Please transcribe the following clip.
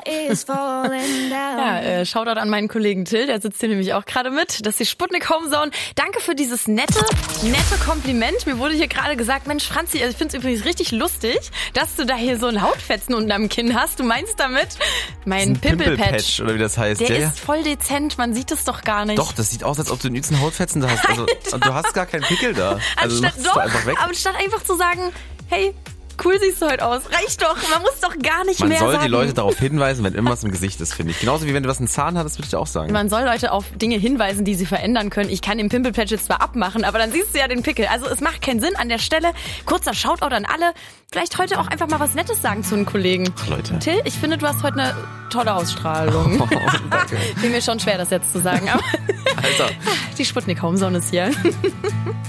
Ja, Shoutout an meinen Kollegen Till, der sitzt hier nämlich auch gerade mit. Das ist die Sputnik Homezone. Danke für dieses nette Kompliment. Mir wurde hier gerade gesagt, Mensch Franzi, ich finde es übrigens richtig lustig, dass du da hier so ein Hautfetzen unter dem Kinn hast. Du meinst damit mein Pimpelpatch. Oder wie das heißt. Der ist voll dezent, man sieht es doch gar nicht. Doch, das sieht aus, als ob du einen Hautfetzen da hast. Also, und du hast gar keinen Pickel da. Also anstatt einfach zu sagen, hey, cool siehst du heute aus. Reicht doch, man muss doch gar nicht mehr sagen. Man soll die Leute darauf hinweisen, wenn irgendwas im Gesicht ist, finde ich. Genauso wie wenn du was im Zahn hattest, würde ich auch sagen. Man soll Leute auf Dinge hinweisen, die sie verändern können. Ich kann den Pimpelpatch jetzt zwar abmachen, aber dann siehst du ja den Pickel. Also es macht keinen Sinn an der Stelle. Kurzer Shoutout an alle. Vielleicht heute auch einfach mal was Nettes sagen zu den Kollegen. Ach, Leute. Till, ich finde, du hast heute eine tolle Ausstrahlung. Oh, danke. Fiel mir schon schwer, das jetzt zu sagen. Aber Alter. Die Sputnik Homezone ist hier.